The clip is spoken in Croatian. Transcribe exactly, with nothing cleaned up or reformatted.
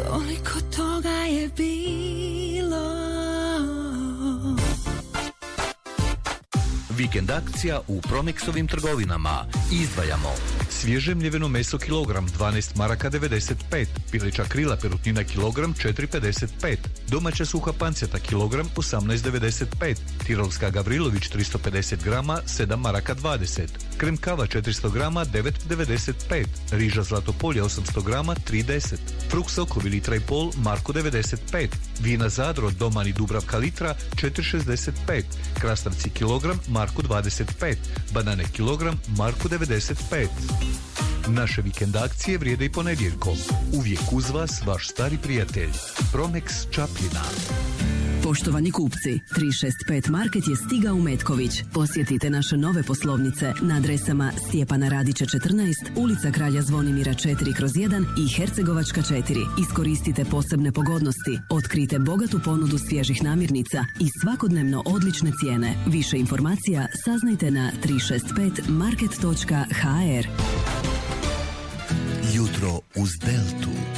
toliko toga je bilo. Vikend akcija u Promexovim trgovinama. Izdvajamo svježe mljeveno meso kilogram dvanaest maraka devedeset pet, pilića krila perutnina kilogram četiri pedeset pet, domaća suha panceta kilogram osamnaest devedeset pet, tirolska Gavrilović tristo pedeset grama sedam maraka dvadeset, krem kava četiristo grama devet devedeset pet, riža Zlatopolje osamsto grama tri deset, frukt sokovi litra i pol marku devedeset pet, vina Zadro Doman i Dubravka litra četiri šezdeset pet, krastavci kilogram marku dvadeset pet, banane kilogram marku devedeset pet. Naše vikend akcije vrijede i ponedjeljkom. Uvijek uz vas vaš stari prijatelj Promex Čapljina. Poštovani kupci, tri šest pet Market je stigao u Metković. Posjetite naše nove poslovnice na adresama Stjepana Radića četrnaest, ulica Kralja Zvonimira četiri kroz jedan i Hercegovačka četiri. Iskoristite posebne pogodnosti, otkrite bogatu ponudu svježih namirnica i svakodnevno odlične cijene. Više informacija saznajte na tri šest pet market točka h r. Jutro uz Deltu.